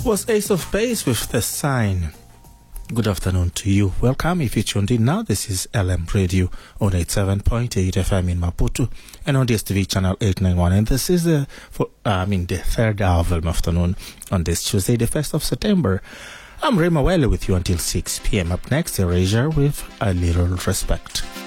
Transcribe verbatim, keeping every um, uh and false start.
was Ace of Base with The Sign. Good afternoon to you. Welcome if you tuned in now. This is L M Radio on eighty-seven point eight F M in Maputo and on D S T V channel eight ninety-one. And this is the, for, uh, I mean, the third hour of the afternoon on this Tuesday, the first of September. I'm Ray Mawele with you until six p.m. Up next, Erasure with A Little Respect.